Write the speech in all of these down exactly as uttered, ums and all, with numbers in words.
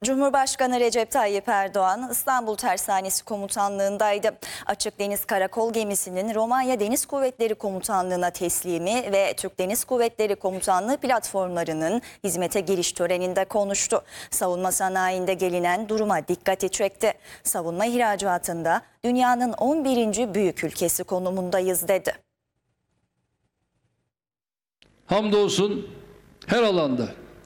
Cumhurbaşkanı Recep Tayyip Erdoğan İstanbul Tersanesi Komutanlığındaydı. Açık Deniz Karakol gemisinin Romanya Deniz Kuvvetleri Komutanlığı'na teslimi ve Türk Deniz Kuvvetleri Komutanlığı platformlarının hizmete giriş töreninde konuştu. Savunma sanayinde gelinen duruma dikkati çekti. Savunma ihracatında dünyanın on birinci büyük ülkesi konumundayız dedi. Hamdolsun her alanda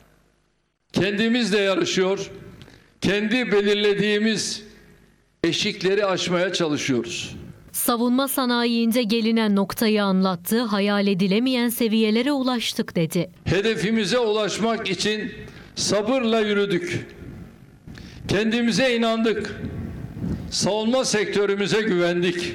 kendimizle yarışıyor, kendi belirlediğimiz eşikleri aşmaya çalışıyoruz. Savunma sanayiinde gelinen noktayı anlattı, hayal edilemeyen seviyelere ulaştık dedi. Hedefimize ulaşmak için sabırla yürüdük. Kendimize inandık. Savunma sektörümüze güvendik.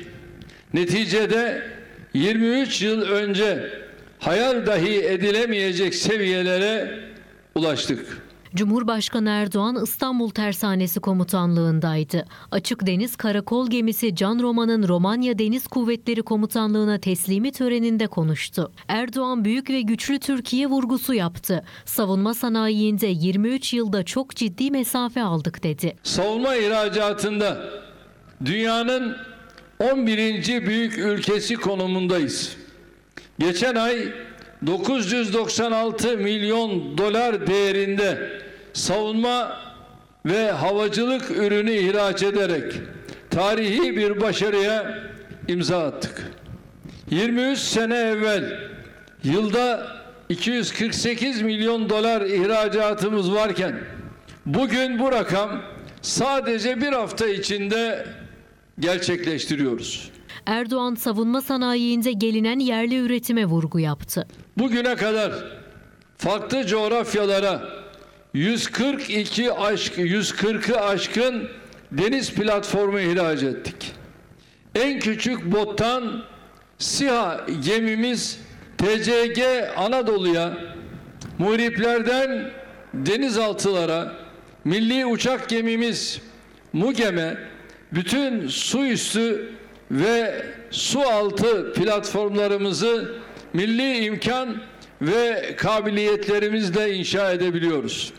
Neticede yirmi üç yıl önce hayal dahi edilemeyecek seviyelere ulaştık. Cumhurbaşkanı Erdoğan İstanbul Tersanesi Komutanlığındaydı. Açık Deniz Karakol gemisi Can Roma'nın Romanya Deniz Kuvvetleri Komutanlığı'na teslimi töreninde konuştu. Erdoğan büyük ve güçlü Türkiye vurgusu yaptı. Savunma sanayinde yirmi üç yılda çok ciddi mesafe aldık dedi. Savunma ihracatında dünyanın on birinci büyük ülkesi konumundayız. Geçen ay dokuz yüz doksan altı milyon dolar değerinde savunma ve havacılık ürünü ihraç ederek tarihi bir başarıya imza attık. yirmi üç sene evvel yılda iki yüz kırk sekiz milyon dolar ihracatımız varken bugün bu rakam sadece bir hafta içinde gerçekleştiriyoruz. Erdoğan savunma sanayinde gelinen yerli üretime vurgu yaptı. Bugüne kadar farklı coğrafyalara yüz kırk iki aşk yüz kırkı aşkın deniz platformu ihraç ettik. En küçük bottan SİHA gemimiz T C G Anadolu'ya, muhriplerden denizaltılara, milli uçak gemimiz MUGEM'e, bütün su üstü ve su altı platformlarımızı milli imkan ve kabiliyetlerimizle inşa edebiliyoruz.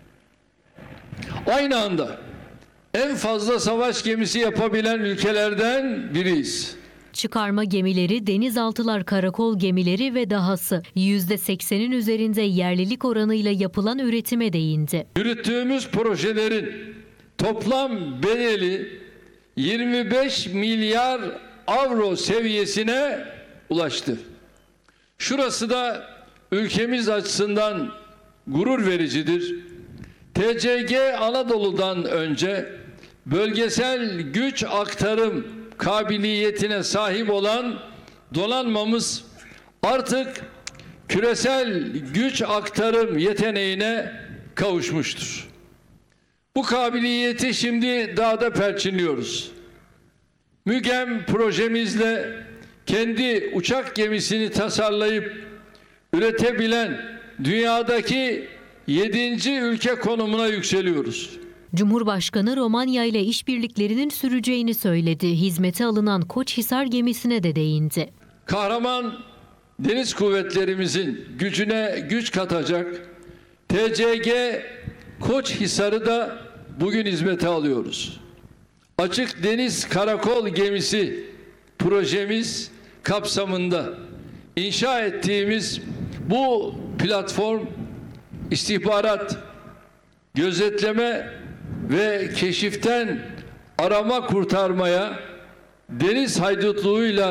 Aynı anda en fazla savaş gemisi yapabilen ülkelerden biriyiz. Çıkarma gemileri, denizaltılar, karakol gemileri ve dahası yüzde seksenin üzerinde yerlilik oranıyla yapılan üretime değindi. Yürüttüğümüz projelerin toplam bedeli yirmi beş milyar avro seviyesine ulaştı. Şurası da ülkemiz açısından gurur vericidir. T C G Anadolu'dan önce bölgesel güç aktarım kabiliyetine sahip olan donanmamız artık küresel güç aktarım yeteneğine kavuşmuştur. Bu kabiliyeti şimdi daha da perçinliyoruz. MÜGEM projemizle kendi uçak gemisini tasarlayıp üretebilen dünyadaki yedinci ülke konumuna yükseliyoruz. Cumhurbaşkanı Romanya ile işbirliklerinin süreceğini söyledi. Hizmete alınan Koçhisar gemisine de değindi. Kahraman deniz kuvvetlerimizin gücüne güç katacak T C G Koçhisar'ı da bugün hizmete alıyoruz. Açık Deniz Karakol gemisi projemiz kapsamında inşa ettiğimiz bu platform istihbarat, gözetleme ve keşiften arama kurtarmaya, deniz haydutluğuyla